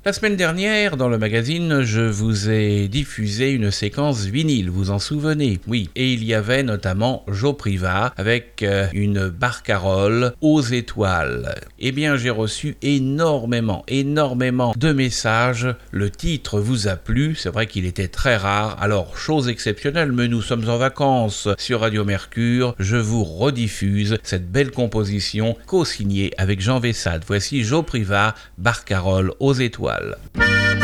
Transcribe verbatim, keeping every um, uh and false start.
La semaine dernière, dans le magazine, je vous ai diffusé une séquence vinyle, vous en souvenez? Oui, et il y avait notamment Joe Priva avec euh, une barcarolle aux étoiles. Eh bien, j'ai reçu énormément, énormément de messages. Le titre vous a plu, c'est vrai qu'il était très rare. Alors, chose exceptionnelle, mais nous sommes en vacances sur Radio Mercure, je vous rediffuse cette belle composition co-signée avec Jean Vessade. Voici Joe Priva, barcarolle aux étoiles.